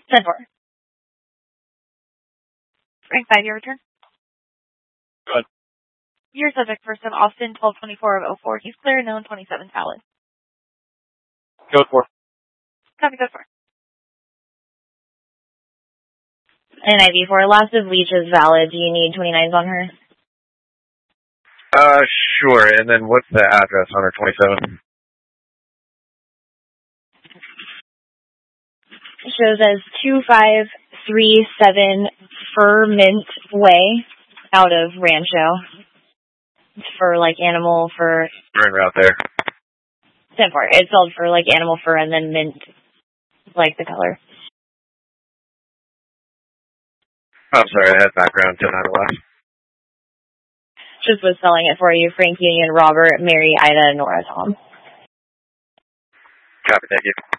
10-4. Frank, 5-year return. Go ahead. Your subject first of Austin, 12/24 of 04. He's clear, known 27 valid. Go 4. Copy, go 4. NIV 4. Loss of leash is valid. Do you need 29s on her? Sure. And then what's the address on her 27? It shows as 2537 Furmint Way out of Rancho. It's for animal fur. We're en route there. 10-4. It's sold for animal fur and then mint, the color. I'm sorry, I had background 10 out of last. Just was selling it for you. Frank, Union, Robert, Mary, Ida, Nora, Tom. Copy, thank you.